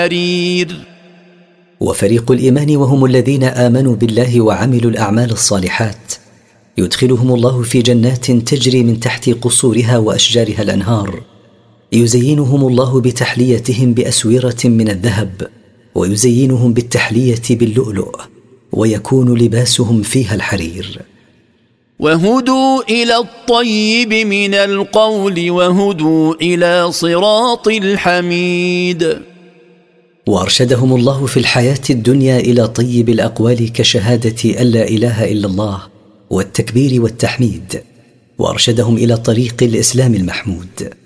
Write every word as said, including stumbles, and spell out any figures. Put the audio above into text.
الحرير. وفريق الإيمان وهم الذين آمنوا بالله وعملوا الأعمال الصالحات يدخلهم الله في جنات تجري من تحت قصورها وأشجارها الأنهار، يزينهم الله بتحليتهم بأسورة من الذهب، ويزينهم بالتحلية باللؤلؤ، ويكون لباسهم فيها الحرير. وهدوا إلى الطيب من القول وهدوا إلى صراط الحميد. وأرشدهم الله في الحياة الدنيا إلى طيب الأقوال كشهادة أن لا إله إلا الله والتكبير والتحميد، وأرشدهم إلى طريق الإسلام المحمود.